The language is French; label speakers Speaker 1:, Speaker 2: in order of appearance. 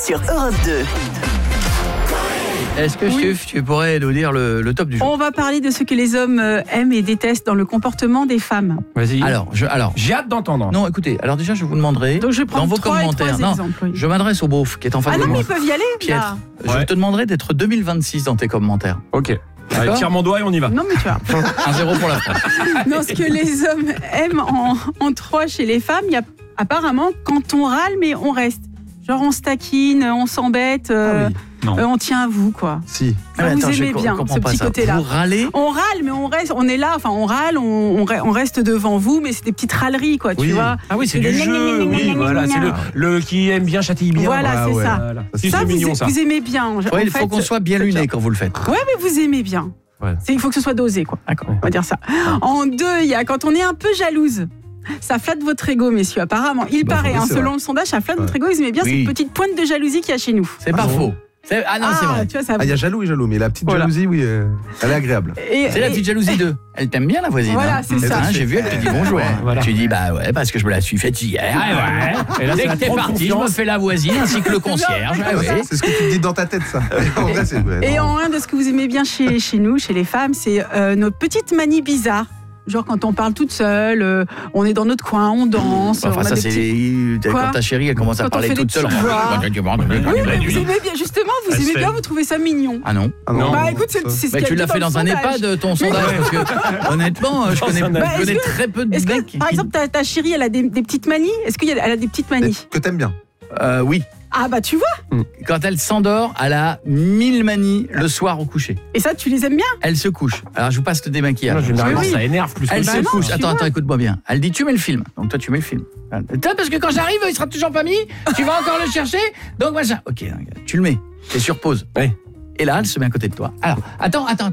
Speaker 1: sur Europe 2.
Speaker 2: Est-ce que Stuf, tu pourrais nous dire le top du jour?
Speaker 3: On va parler de ce que les hommes aiment et détestent dans le comportement des femmes.
Speaker 4: Vas-y.
Speaker 2: Alors,
Speaker 4: J'ai hâte d'entendre.
Speaker 2: non, écoutez, alors déjà, je vous demanderai
Speaker 3: Donc je vais
Speaker 2: dans
Speaker 3: prendre
Speaker 2: vos
Speaker 3: 3
Speaker 2: commentaires. Non,
Speaker 3: exemples. Oui.
Speaker 2: je m'adresse au beauf qui est en face
Speaker 3: Ah
Speaker 2: de
Speaker 3: non, mais
Speaker 2: moi.
Speaker 3: ils peuvent y aller.
Speaker 2: Pietre,
Speaker 3: là.
Speaker 2: je te demanderai d'être 2026 dans tes commentaires.
Speaker 4: Ok. Allez,
Speaker 2: D'accord.
Speaker 4: tire mon doigt et on y va.
Speaker 3: Non, mais tu vois.
Speaker 2: 1-0 pour la France.
Speaker 3: Non, ce que les hommes aiment en 3 chez les femmes, il y a apparemment quand on râle, mais on reste. Genre on se taquine, on s'embête,
Speaker 4: Non.
Speaker 3: on tient à vous, quoi.
Speaker 5: Si.
Speaker 3: Ça, vous aimez
Speaker 2: je
Speaker 3: bien,
Speaker 2: comprends
Speaker 3: ce
Speaker 2: pas
Speaker 3: petit
Speaker 2: ça.
Speaker 3: côté-là.
Speaker 2: Vous râlez?
Speaker 3: On râle, mais on reste, on est là, enfin on râle, on reste devant vous, mais c'est des petites râleries, quoi, tu
Speaker 5: Oui.
Speaker 3: vois.
Speaker 4: Ah oui, c'est
Speaker 3: Et
Speaker 4: du
Speaker 3: des
Speaker 4: jeu. Oui, voilà. C'est le qui aime bien châtie bien.
Speaker 3: Voilà, c'est ça.
Speaker 4: Voilà. Si,
Speaker 3: Ça,
Speaker 4: c'est mignon,
Speaker 3: vous,
Speaker 4: ça.
Speaker 3: vous aimez bien.
Speaker 2: Ouais,
Speaker 3: En
Speaker 2: il faut
Speaker 3: fait,
Speaker 2: qu'on soit bien luné quand vous le faites.
Speaker 3: Ouais, mais vous aimez bien.
Speaker 4: Ouais.
Speaker 3: Il faut que ce soit dosé, quoi.
Speaker 2: D'accord.
Speaker 3: On va dire ça. En 2, il y a quand on est un peu jalouse. Ça flatte votre ego, messieurs, apparemment. Il paraît,
Speaker 5: oui, c'est
Speaker 3: selon
Speaker 5: vrai.
Speaker 3: le sondage, ça flatte votre ego. Vous aimez bien
Speaker 2: Oui.
Speaker 3: cette petite pointe de jalousie qu'il y a chez nous.
Speaker 2: C'est pas faux. Ah non, c'est vrai.
Speaker 3: Tu vois, ça.
Speaker 5: Ah, il y a jaloux et jaloux, mais la petite
Speaker 3: Voilà.
Speaker 5: jalousie, oui, elle est agréable.
Speaker 2: C'est la petite jalousie 2. Elle t'aime bien, la voisine.
Speaker 3: Voilà,
Speaker 2: hein.
Speaker 3: c'est ça.
Speaker 2: Hein, j'ai vu, elle te dit bonjour. hein.
Speaker 4: Voilà.
Speaker 2: Tu dis, bah ouais, parce que je me la suis faite hier.
Speaker 4: Et là,
Speaker 2: Dès
Speaker 4: c'est
Speaker 2: que
Speaker 4: la
Speaker 2: t'es
Speaker 4: trop
Speaker 2: parti, je me
Speaker 4: confiance.
Speaker 2: fais la voisine ainsi que le concierge. Ah ouais.
Speaker 5: C'est ce que tu te dis dans ta tête, ça. En vrai, c'est
Speaker 3: Et en un de ce que vous aimez bien chez nous, chez les femmes, c'est nos petites manies bizarres. Genre quand on parle toute seule, on est dans notre coin, on danse.
Speaker 2: Enfin,
Speaker 3: on a
Speaker 2: ça,
Speaker 3: des
Speaker 2: c'est
Speaker 3: petits-
Speaker 2: quand
Speaker 3: Quoi
Speaker 2: ta chérie, elle commence à
Speaker 3: Quand on
Speaker 2: parler
Speaker 3: fait des
Speaker 2: toute seule.
Speaker 3: petites voix. Oui, mais vous
Speaker 2: Oui.
Speaker 3: aimez bien, justement, vous
Speaker 4: Elle
Speaker 3: aimez
Speaker 4: fait.
Speaker 3: bien, vous trouvez ça mignon.
Speaker 2: Ah non.
Speaker 5: Ah
Speaker 4: Non.
Speaker 3: Bah écoute, c'est ce
Speaker 2: Bah,
Speaker 3: qu'il y a
Speaker 2: tu l'as
Speaker 3: dit
Speaker 2: fait
Speaker 3: dans
Speaker 2: dans
Speaker 3: le
Speaker 2: un
Speaker 3: sondage.
Speaker 2: EHPAD, ton sondage, parce que honnêtement, je connais
Speaker 3: est-ce
Speaker 2: très peu de
Speaker 3: Est-ce
Speaker 2: mecs.
Speaker 3: que, par exemple, ta chérie, elle a des petites manies? Est-ce qu'elle a des petites manies?
Speaker 5: Que t'aimes bien.
Speaker 2: Oui.
Speaker 3: Ah bah tu vois.
Speaker 2: Quand elle s'endort, elle a 1000 manies le soir au coucher.
Speaker 3: Et ça, tu les aimes bien?
Speaker 2: Elle se couche. Alors, je vous passe le démaquillage.
Speaker 4: Généralement,
Speaker 3: Oui.
Speaker 4: ça énerve plus que
Speaker 2: Elle
Speaker 4: ça.
Speaker 2: se
Speaker 3: non,
Speaker 2: couche.
Speaker 3: tu
Speaker 2: Attends,
Speaker 3: vois.
Speaker 2: écoute-moi bien. Elle dit, tu mets le film. Donc, toi, tu mets le film. Toi, parce que quand j'arrive, il sera toujours pas mis. Tu vas encore le chercher. Donc, machin. Ok, tu le mets. T'es sur pause.
Speaker 4: Ouais.
Speaker 2: Et là, elle se met à côté de toi. Alors, attends.